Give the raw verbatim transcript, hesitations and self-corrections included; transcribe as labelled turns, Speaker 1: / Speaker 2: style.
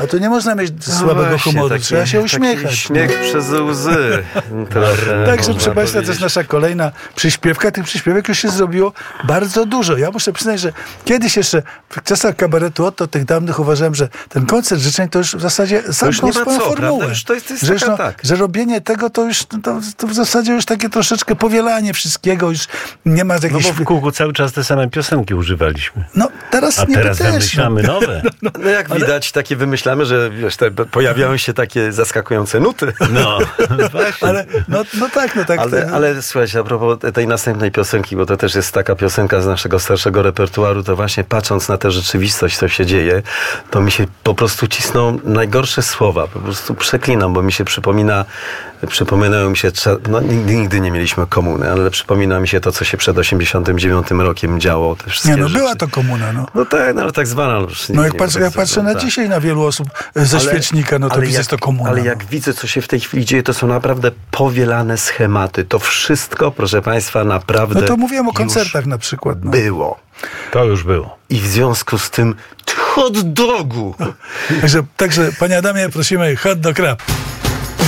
Speaker 1: A tu nie można mieć
Speaker 2: No
Speaker 1: słabego
Speaker 2: właśnie,
Speaker 1: humoru,
Speaker 2: taki,
Speaker 1: trzeba się uśmiechać.
Speaker 2: Taki śmiech przez łzy. Trochę,
Speaker 1: Także
Speaker 2: można
Speaker 1: proszę Państwa, to jest
Speaker 2: powiedzieć.
Speaker 1: nasza kolejna przyśpiewka. Tych przyśpiewek już się zrobiło bardzo dużo. Ja muszę przyznać, że kiedyś jeszcze w czasach kabaretu Otto, tych dawnych, uważałem, że ten koncert życzeń to już w zasadzie zamknął
Speaker 2: nie ma
Speaker 1: swoją
Speaker 2: co,
Speaker 1: formułę.
Speaker 2: prawda? Już to jest- to jest
Speaker 1: że, już,
Speaker 2: taka
Speaker 1: no,
Speaker 2: tak.
Speaker 1: że robienie tego to już no, to, to w zasadzie już takie troszeczkę powielanie wszystkiego. Już nie ma
Speaker 3: No
Speaker 1: jakichś...
Speaker 3: bo w kółku cały czas te same piosenki używaliśmy.
Speaker 1: No teraz
Speaker 3: A
Speaker 1: nie
Speaker 3: teraz
Speaker 1: też.
Speaker 3: wymyślamy nowe.
Speaker 2: No jak widać, takie wymyślamy, że wiesz, te, pojawiają się takie zaskakujące nuty.
Speaker 3: No, właśnie.
Speaker 1: Ale no, no tak, no tak.
Speaker 2: Ale,
Speaker 1: tak.
Speaker 2: ale słuchajcie, a propos tej następnej piosenki, bo to też jest taka piosenka z naszego starszego repertuaru, to właśnie patrząc na tę rzeczywistość, co się dzieje, to mi się po prostu cisną najgorsze słowa. Po prostu przeklinam, bo mi się przypomina, przypominają mi się, no nigdy, nigdy nie mieliśmy komuny, ale przypomina mi się to, co się przed osiemdziesiątym dziewiątym rokiem działo. Te wszystkie
Speaker 1: Nie no,
Speaker 2: rzeczy.
Speaker 1: była to komuna, no.
Speaker 2: No tak, no ale tak zwana. No,
Speaker 1: No jak,
Speaker 2: nie
Speaker 1: patrzę,
Speaker 2: wiem,
Speaker 1: jak
Speaker 2: tak
Speaker 1: patrzę na
Speaker 2: tak.
Speaker 1: dzisiaj na wielu osób ze
Speaker 2: Ale-
Speaker 1: świecznika, no to
Speaker 2: ale
Speaker 1: widzę,
Speaker 2: jak-
Speaker 1: jest to komuna.
Speaker 2: Ale
Speaker 1: no.
Speaker 2: jak widzę, co się w tej chwili dzieje, to są naprawdę powielane schematy. To wszystko, proszę Państwa, naprawdę
Speaker 1: No to mówiłem o
Speaker 2: już
Speaker 1: koncertach na przykład. No.
Speaker 2: było.
Speaker 3: To już było.
Speaker 2: I w związku z tym hot dogu.
Speaker 1: Także, także, panie Adamie, prosimy hot dog rap.